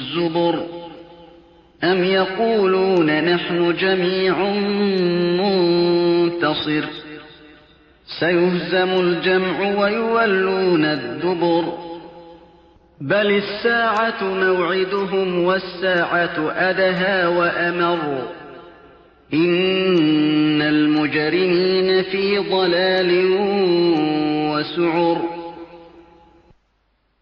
الزبر أم يقولون نحن جميع منتصر سيهزم الجمع ويولون الدبر بل الساعة موعدهم والساعة أدهى وأمر إن المجرمين في ضلال وسعر